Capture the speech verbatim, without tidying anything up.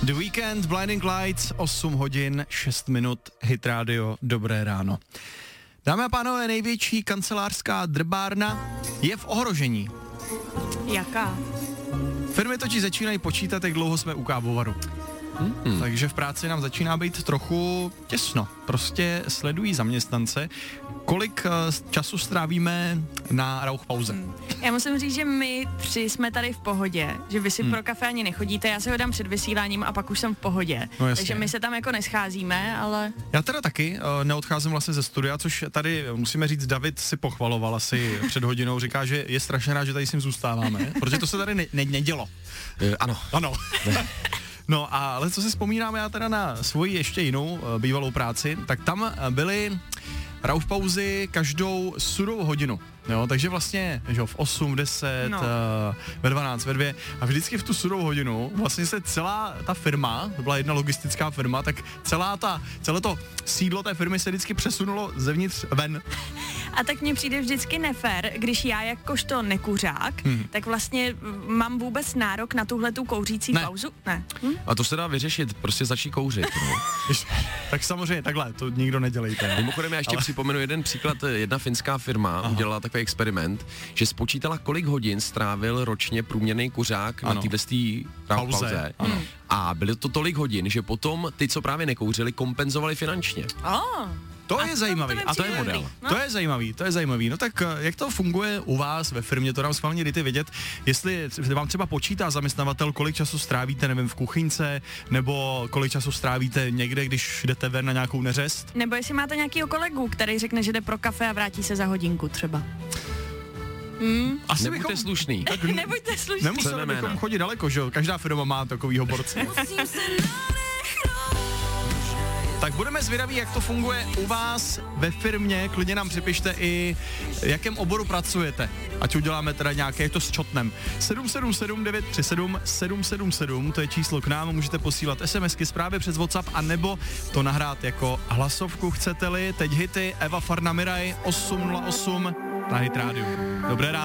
The Weekend, Blinding Lights, osm hodin, šest minut, Hit Radio, dobré ráno. Dámy a pánové, největší kancelářská drbárna je v ohrožení. Jaká? Firmy totiž začínají počítat, jak dlouho jsme u kávovaru. Hmm. Takže v práci nám začíná být trochu těsno. Prostě sledují zaměstnance, kolik uh, času strávíme na rauchpauze. Hmm. Já musím říct, že my tři jsme tady v pohodě, že vy si hmm. pro kafe ani nechodíte, já se ho dám před vysíláním a pak už jsem v pohodě. No, takže my se tam jako nescházíme, ale... Já teda taky uh, neodcházím vlastně ze studia, což tady musíme říct, David si pochvaloval asi před hodinou, říká, že je strašně rád, že tady s ním zůstáváme, protože to se tady ne- ne- nedělo. Uh, ano. Ano. No a ale co si vzpomínám já teda na svoji ještě jinou uh, bývalou práci, tak tam uh, byly rauchpauzy každou sudovou hodinu. Jo, takže vlastně, že v osm, v deset, no. uh, ve dvanáct, ve dvě a vždycky v tu sudovou hodinu vlastně se celá ta firma, to byla jedna logistická firma, tak celá ta, celé to sídlo té firmy se vždycky přesunulo zevnitř ven. A tak mně přijde vždycky nefér, když já jakožto nekuřák, hmm. tak vlastně mám vůbec nárok na tuhle tu kouřící ne. pauzu? Ne. Hm? A to se dá vyřešit, prostě začít kouřit. No. Tak samozřejmě takhle, to nikdo nedělejte. Mimochodem já ještě Ale... připomenu jeden příklad, jedna finská firma Aha. udělala takový experiment, že spočítala, kolik hodin strávil ročně průměrný kuřák ano. na této pauze. A bylo to tolik hodin, že potom ty, co právě nekouřili, kompenzovali finančně. Oh. To a je zajímavý. A to je model. No. To je zajímavý, to je zajímavý. No tak jak to funguje u vás ve firmě, to nám schválně dejte vědět, jestli vám třeba počítá zaměstnavatel, kolik času strávíte, nevím, v kuchyňce, nebo kolik času strávíte někde, když jdete ven na nějakou neřest. Nebo jestli máte nějakýho kolegu, který řekne, že jde pro kafe a vrátí se za hodinku třeba. Hmm. Asi Nebuďte bychom, slušný. Tak Nebuďte slušný. Nemuseli bychom chodit daleko, že jo? Každá firma má takovýho borce. Tak budeme zvědaví, jak to funguje u vás ve firmě. Klidně nám připište i, v jakém oboru pracujete. Ať uděláme teda nějaké, je to s čotnem. sedm sedm sedm devět tři sedm sedm sedm sedm, to je číslo k nám. Můžete posílat SMSky, zprávy přes WhatsApp, anebo to nahrát jako hlasovku, chcete-li. Teď hity Eva Farna Miraj osm nula osm na Hit Radio. Dobré ráno.